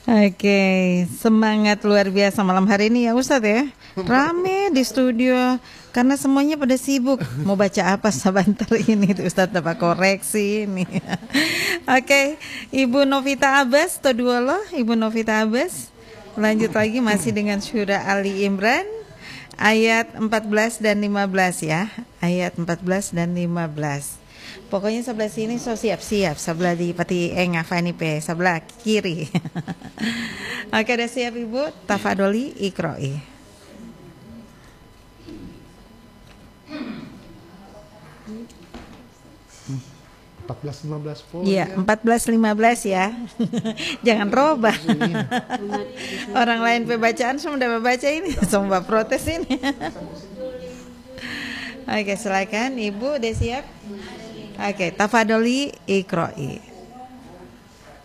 Oke, semangat luar biasa malam hari ini ya Ustadz ya. Rame di studio karena semuanya pada sibuk. Mau baca apa sebentar ini tuh Ustadz dapat koreksi ini. Oke, Ibu Novita Abbas Toduolo, Ibu Novita Abbas. Lanjut lagi masih dengan surah Ali Imran ayat 14 dan 15 ya. Ayat 14 dan 15. Pokoknya sebelah sini so siap-siap, sebelah di pati ngafani pe, sebelah kiri. Oke, udah siap Ibu? Tafadoli ikroi. Iya, 14-15 ya. Jangan robah. Orang lain pe bacaan sudah membaca ini, semua protes ini. Oke, silakan Ibu, udah siap? Oke, tafadoli ikroi.